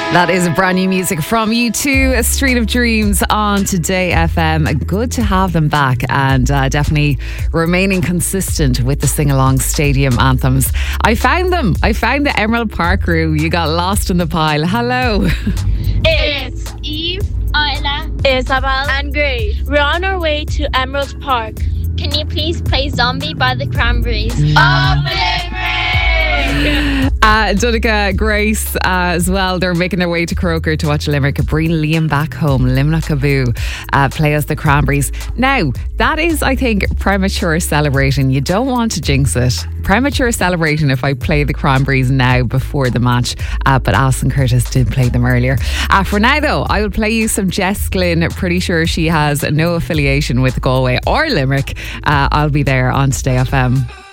That is brand new music from U2, A Street of Dreams on Today FM. Good to have them back and definitely remaining consistent with the sing-along stadium anthems. I found them. I found the Emerald Park crew. You got lost in the pile. Hello. It's Eve, Isla, Isabel, and Grace. We're on our way to Emerald Park. Can you please play Zombie by the Cranberries? Donica, Grace as well. They're making their way to Croker to watch Limerick bring Liam back home. Limna Kaboo play as the Cranberries. Now, that is, I think, premature celebrating. You don't want to jinx it. Premature celebrating if I play the Cranberries now before the match. But Alison Curtis did play them earlier. For now, though, I will play you some Jess Glynn. Pretty sure she has no affiliation with Galway or Limerick. I'll be there on Today FM.